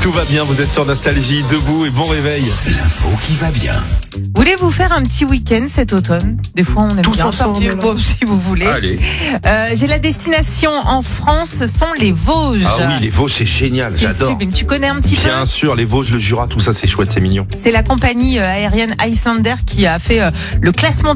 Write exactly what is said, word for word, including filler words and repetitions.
Tout va bien, vous êtes sur Nostalgie, debout et bon réveil. L'info qui va bien. Voulez-vous faire un petit week-end cet automne? Des fois, on aime Tous bien ensemble, sortir, là. bon, si vous voulez. Allez. Euh, j'ai la destination en France, ce sont les Vosges. Ah oui, les Vosges, c'est génial, C'est j'adore. sublime. Tu connais un petit Bien peu? sûr, les Vosges, le Jura, tout ça, c'est chouette, c'est mignon. C'est la compagnie euh, aérienne Icelandair qui a fait euh, le classement